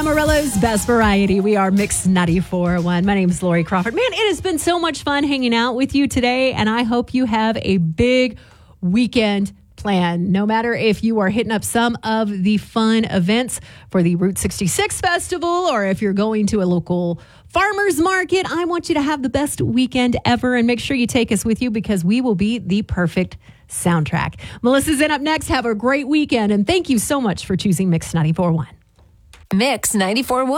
Amarillo's best variety. We are Mix 94.1. My name is Lori Crawford. Man, it has been so much fun hanging out with you today, and I hope you have a big weekend plan. No matter if you are hitting up some of the fun events for the Route 66 Festival or if you're going to a local farmer's market, I want you to have the best weekend ever, and make sure you take us with you because we will be the perfect soundtrack. Melissa's in up next. Have a great weekend, and thank you so much for choosing Mix 94.1. Mix 94.1.